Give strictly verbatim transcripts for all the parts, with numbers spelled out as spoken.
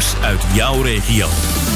nieuws uit jouw regio.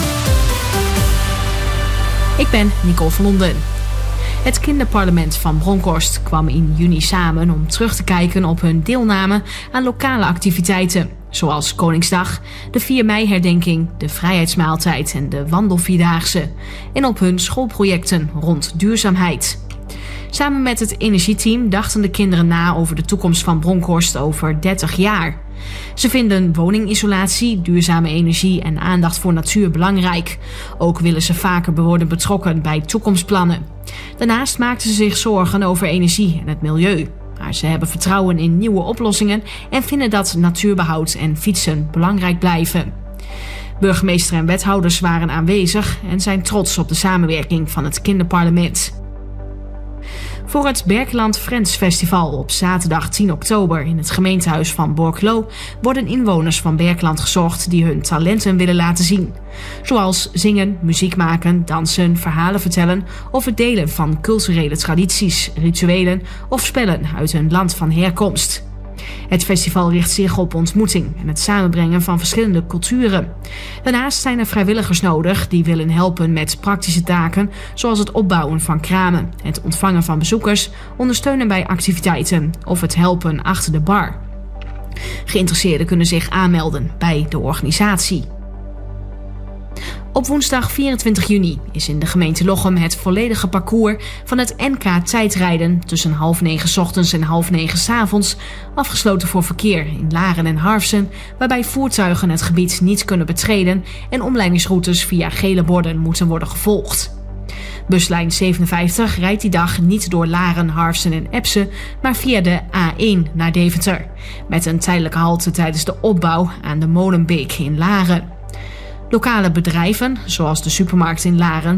Ik ben Nicole van Londen. Het kinderparlement van Bronkhorst kwam in juni samen om terug te kijken op hun deelname aan lokale activiteiten. Zoals Koningsdag, de vier mei-herdenking, de Vrijheidsmaaltijd en de Wandelvierdaagse. En op hun schoolprojecten rond duurzaamheid. Samen met het energieteam dachten de kinderen na over de toekomst van Bronkhorst over dertig jaar. Ze vinden woningisolatie, duurzame energie en aandacht voor natuur belangrijk. Ook willen ze vaker worden betrokken bij toekomstplannen. Daarnaast maakten ze zich zorgen over energie en het milieu. Maar ze hebben vertrouwen in nieuwe oplossingen en vinden dat natuurbehoud en fietsen belangrijk blijven. Burgemeester en wethouders waren aanwezig en zijn trots op de samenwerking van het kinderparlement. Voor het Berkeland Friends Festival op zaterdag tien oktober in het gemeentehuis van Borculo worden inwoners van Berkeland gezocht die hun talenten willen laten zien. Zoals zingen, muziek maken, dansen, verhalen vertellen of het delen van culturele tradities, rituelen of spellen uit hun land van herkomst. Het festival richt zich op ontmoeting en het samenbrengen van verschillende culturen. Daarnaast zijn er vrijwilligers nodig die willen helpen met praktische taken zoals het opbouwen van kramen, het ontvangen van bezoekers, ondersteunen bij activiteiten of het helpen achter de bar. Geïnteresseerden kunnen zich aanmelden bij de organisatie. Op woensdag vierentwintig juni is in de gemeente Lochem het volledige parcours van het N K tijdrijden tussen half negen 's ochtends en half negen 's avonds afgesloten voor verkeer in Laren en Harfsen, waarbij voertuigen het gebied niet kunnen betreden en omleidingsroutes via gele borden moeten worden gevolgd. Buslijn zevenenvijftig rijdt die dag niet door Laren, Harfsen en Epse, maar via de A één naar Deventer, met een tijdelijke halte tijdens de opbouw aan de Molenbeek in Laren. Lokale bedrijven, zoals de supermarkt in Laren,